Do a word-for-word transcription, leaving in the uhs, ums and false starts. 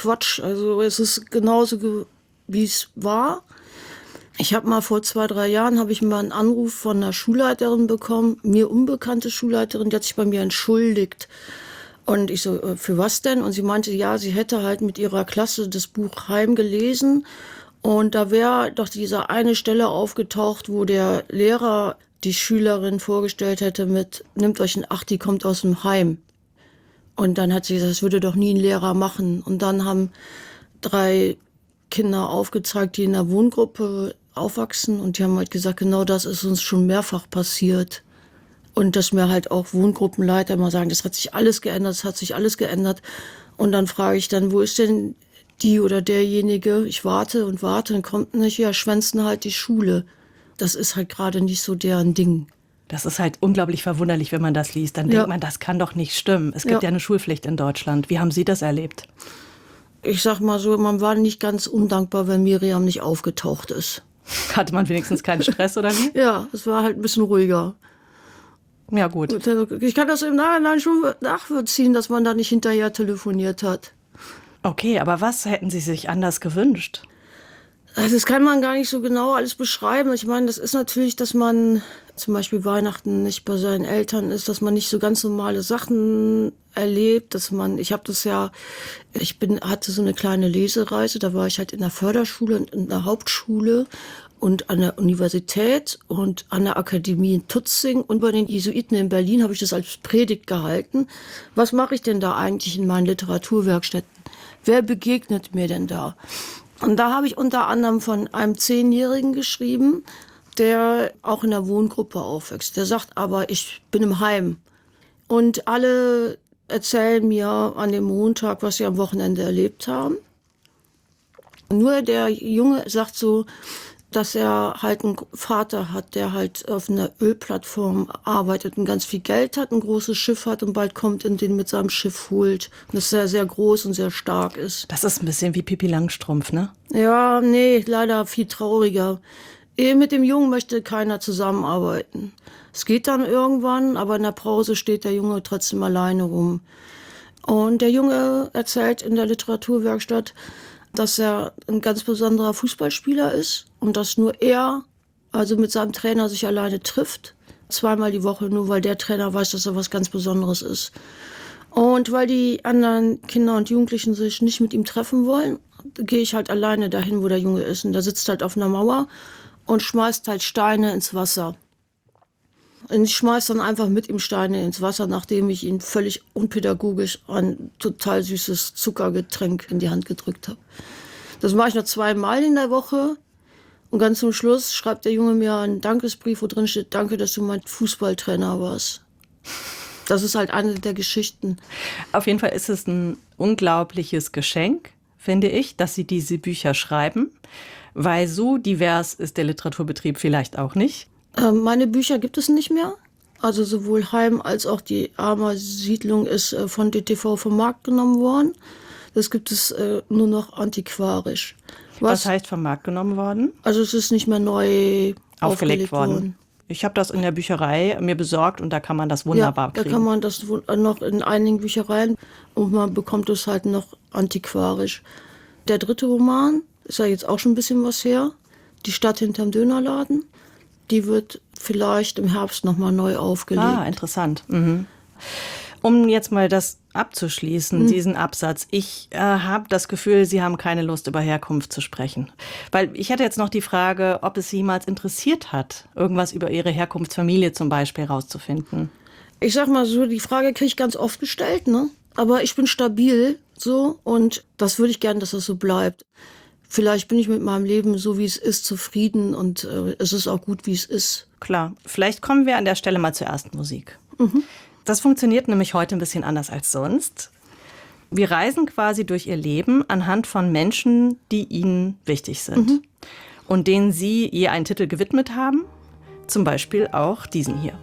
Quatsch. Also es ist genauso, ge- wie es war. Ich habe mal vor zwei, drei Jahren habe ich mal einen Anruf von einer Schulleiterin bekommen, mir unbekannte Schulleiterin, die hat sich bei mir entschuldigt. Und ich so, äh, für was denn? Und sie meinte, ja, sie hätte halt mit ihrer Klasse das Buch Heim gelesen. Und da wäre doch diese eine Stelle aufgetaucht, wo der Lehrer die Schülerin vorgestellt hätte mit, nehmt euch in Acht, die kommt aus dem Heim. Und dann hat sie gesagt, das würde doch nie ein Lehrer machen. Und dann haben drei Kinder aufgezeigt, die in einer Wohngruppe aufwachsen. Und die haben halt gesagt, genau das ist uns schon mehrfach passiert. Und dass mir halt auch Wohngruppenleiter immer sagen, das hat sich alles geändert, das hat sich alles geändert. Und dann frage ich dann, wo ist denn die oder derjenige? Ich warte und warte und kommt nicht. Ja, schwänzen halt die Schule. Das ist halt gerade nicht so deren Ding. Das ist halt unglaublich verwunderlich, wenn man das liest. Dann Ja. denkt man, das kann doch nicht stimmen. Es gibt ja, Ja. eine Schulpflicht in Deutschland. Wie haben Sie das erlebt? Ich sag mal so, man war nicht ganz undankbar, wenn Miriam nicht aufgetaucht ist. Hatte man wenigstens keinen Stress oder wie? Ja, es war halt ein bisschen ruhiger. Ja, gut. Ich kann das im Nachhinein schon nachvollziehen, dass man da nicht hinterher telefoniert hat. Okay, aber was hätten Sie sich anders gewünscht? Also das kann man gar nicht so genau alles beschreiben. Ich meine, das ist natürlich, dass man zum Beispiel Weihnachten nicht bei seinen Eltern ist, dass man nicht so ganz normale Sachen erlebt, dass man, ich habe das ja, ich bin, hatte so eine kleine Lesereise, da war ich halt in der Förderschule und in der Hauptschule und an der Universität und an der Akademie in Tutzing und bei den Jesuiten in Berlin habe ich das als Predigt gehalten. Was mache ich denn da eigentlich in meinen Literaturwerkstätten? Wer begegnet mir denn da? Und da habe ich unter anderem von einem Zehnjährigen geschrieben, der auch in der Wohngruppe aufwächst. Der sagt aber, ich bin im Heim. Und alle erzählen mir an dem Montag, was sie am Wochenende erlebt haben. Nur der Junge sagt so, dass er halt einen Vater hat, der halt auf einer Ölplattform arbeitet und ganz viel Geld hat, ein großes Schiff hat und bald kommt und den mit seinem Schiff holt. Und das sehr, sehr groß und sehr stark ist. Das ist ein bisschen wie Pippi Langstrumpf, ne? Ja, nee, leider viel trauriger. Ehe mit dem Jungen möchte keiner zusammenarbeiten. Es geht dann irgendwann, aber in der Pause steht der Junge trotzdem alleine rum. Und der Junge erzählt in der Literaturwerkstatt, dass er ein ganz besonderer Fußballspieler ist und dass nur er, also mit seinem Trainer, sich alleine trifft. Zweimal die Woche, nur weil der Trainer weiß, dass er was ganz Besonderes ist. Und weil die anderen Kinder und Jugendlichen sich nicht mit ihm treffen wollen, gehe ich halt alleine dahin, wo der Junge ist. Und der sitzt halt auf einer Mauer und schmeißt halt Steine ins Wasser. Und ich schmeiß dann einfach mit ihm Steine ins Wasser, nachdem ich ihm völlig unpädagogisch ein total süßes Zuckergetränk in die Hand gedrückt habe. Das mache ich noch zweimal in der Woche. Und ganz zum Schluss schreibt der Junge mir einen Dankesbrief, wo drin steht, danke, dass du mein Fußballtrainer warst. Das ist halt eine der Geschichten. Auf jeden Fall ist es ein unglaubliches Geschenk, finde ich, dass Sie diese Bücher schreiben, weil so divers ist der Literaturbetrieb vielleicht auch nicht. Ähm, meine Bücher gibt es nicht mehr. Also sowohl Heim als auch die Armer Siedlung ist äh, von D T V vom Markt genommen worden. Das gibt es äh, nur noch antiquarisch. Was, Was heißt vom Markt genommen worden? Also es ist nicht mehr neu aufgelegt, aufgelegt worden. worden. Ich habe das in der Bücherei mir besorgt und da kann man das wunderbar ja, kriegen. Da kann man das noch in einigen Büchereien und man bekommt es halt noch antiquarisch. Der dritte Roman ist ja jetzt auch schon ein bisschen was her. Die Stadt hinterm Dönerladen. Die wird vielleicht im Herbst nochmal neu aufgelegt. Ah, interessant. Mhm. Um jetzt mal das abzuschließen, mhm. diesen Absatz. Ich äh, habe das Gefühl, Sie haben keine Lust, über Herkunft zu sprechen. Weil ich hätte jetzt noch die Frage, ob es Sie jemals interessiert hat, irgendwas über Ihre Herkunftsfamilie zum Beispiel rauszufinden. Ich sag mal so, die Frage kriege ich ganz oft gestellt, ne? Aber ich bin stabil so und das würde ich gerne, dass das so bleibt. Vielleicht bin ich mit meinem Leben, so wie es ist, zufrieden und äh, es ist auch gut, wie es ist. Klar, vielleicht kommen wir an der Stelle mal zur ersten Musik. Mhm. Das funktioniert nämlich heute ein bisschen anders als sonst. Wir reisen quasi durch ihr Leben anhand von Menschen, die ihnen wichtig sind. Mhm. Und denen sie je einen Titel gewidmet haben. Zum Beispiel auch diesen hier.